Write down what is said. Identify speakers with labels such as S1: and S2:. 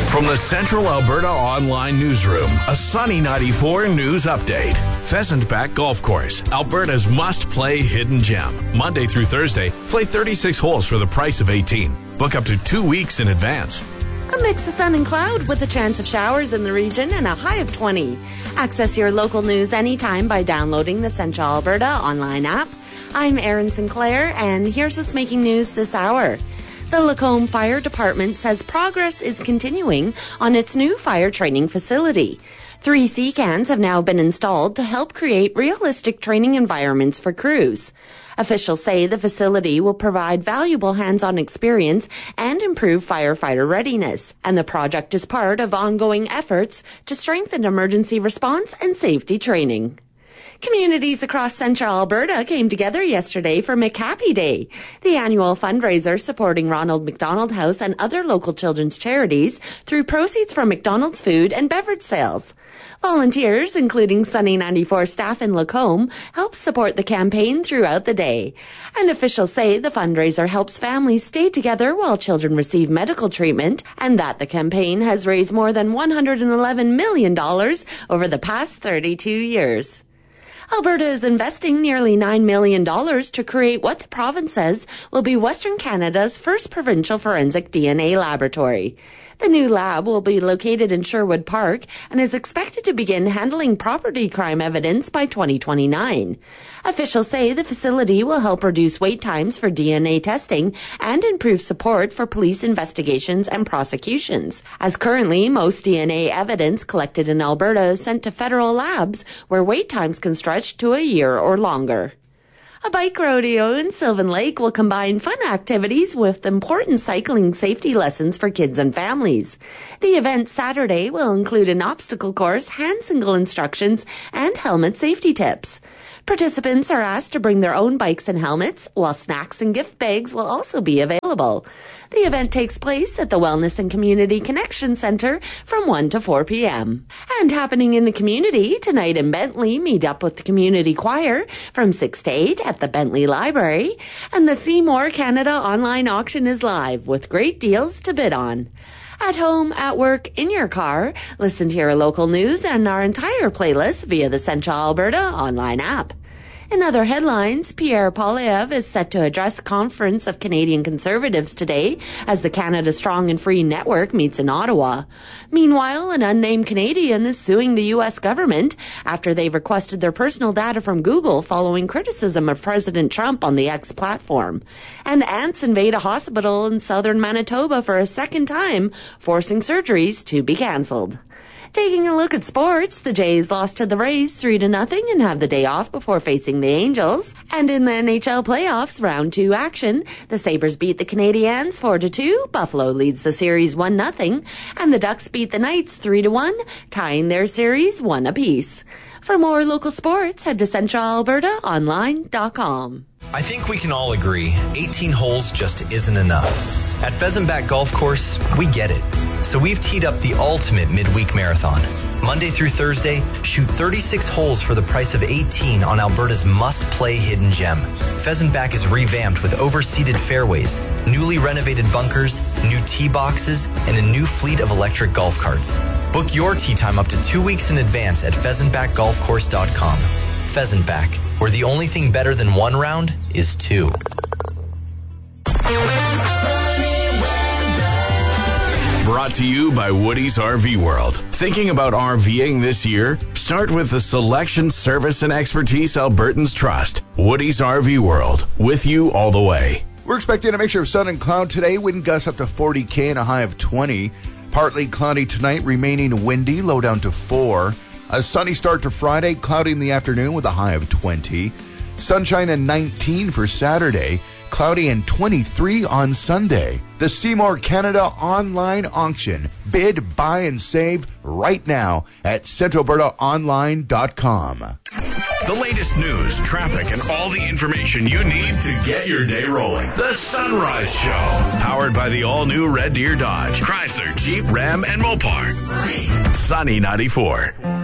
S1: From the Central Alberta Online Newsroom, a Sunny 94 news update. Pheasant Back Golf Course, Alberta's must-play hidden gem. Monday through Thursday, play 36 holes for the price of 18. Book up to 2 weeks in advance.
S2: A mix of sun and cloud with a chance of showers in the region and a high of 20. Access your local news anytime by downloading the Central Alberta Online app. I'm Erin Sinclair, and here's what's making news this hour. The Lacombe Fire Department says progress is continuing on its new fire training facility. 3 C-cans have now been installed to help create realistic training environments for crews. Officials say the facility will provide valuable hands-on experience and improve firefighter readiness, and the project is part of ongoing efforts to strengthen emergency response and safety training. Communities across Central Alberta came together yesterday for McHappy Day, the annual fundraiser supporting Ronald McDonald House and other local children's charities through proceeds from McDonald's food and beverage sales. Volunteers, including Sunny 94 staff in Lacombe, help support the campaign throughout the day. And officials say the fundraiser helps families stay together while children receive medical treatment, and that the campaign has raised more than $111 million over the past 32 years. Alberta is investing nearly $9 million to create what the province says will be Western Canada's first provincial forensic DNA laboratory. The new lab will be located in Sherwood Park and is expected to begin handling property crime evidence by 2029. Officials say the facility will help reduce wait times for DNA testing and improve support for police investigations and prosecutions, as currently most DNA evidence collected in Alberta is sent to federal labs where wait times can stretch to a year or longer. A bike rodeo in Sylvan Lake will combine fun activities with important cycling safety lessons for kids and families. The event Saturday will include an obstacle course, hand signal instructions, and helmet safety tips. Participants are asked to bring their own bikes and helmets, while snacks and gift bags will also be available. The event takes place at the Wellness and Community Connection Centre from 1 to 4 p.m. And happening in the community, tonight in Bentley, meet up with the community choir from 6 to 8 at the Bentley Library. And the Seymour Canada online auction is live with great deals to bid on. At home, at work, in your car, listen to your local news and our entire playlist via the Central Alberta online app. In other headlines, Pierre Poilievre is set to address a conference of Canadian Conservatives today as the Canada Strong and Free Network meets in Ottawa. Meanwhile, an unnamed Canadian is suing the U.S. government after they requested their personal data from Google following criticism of President Trump on the X platform. And ants invade a hospital in southern Manitoba for a second time, forcing surgeries to be cancelled. Taking a look at sports, the Jays lost to the Rays 3-0 and have the day off before facing the Angels. And in the NHL playoffs, round 2 action, the Sabres beat the Canadiens 4-2, Buffalo leads the series 1-0, and the Ducks beat the Knights 3-1, tying their series 1 apiece. For more local sports, head to centralalbertaonline.com.
S3: I think we can all agree 18 holes just isn't enough. At Pheasant Back Golf Course, we get it. So we've teed up the ultimate midweek marathon. Monday through Thursday, shoot 36 holes for the price of 18 on Alberta's must-play hidden gem. Pheasant Back is revamped with overseated fairways, newly renovated bunkers, new tee boxes, and a new fleet of electric golf carts. Book your tee time up to 2 weeks in advance at pheasantbackgolfcourse.com. Pheasant Back, where the only thing better than one round is two.
S1: Brought to you by Woody's RV World. Thinking about RVing this year? Start with the selection, service, and expertise Albertans trust. Woody's RV World, with you all the way.
S4: We're expecting a mixture of sun and cloud today. Wind gusts up to 40 and a high of 20. Partly cloudy tonight, remaining windy, low down to 4. A sunny start to Friday, cloudy in the afternoon with a high of 20. Sunshine and 19 for Saturday. Cloudy and 23 on Sunday. The Seymour Canada online auction. Bid, buy, and save right now at centralalbertaonline.com.
S1: The latest news, traffic, and all the information you need to get your day rolling. The Sunrise Show. Powered by the all-new Red Deer Dodge, Chrysler, Jeep, Ram, and Mopar. Sunny 94.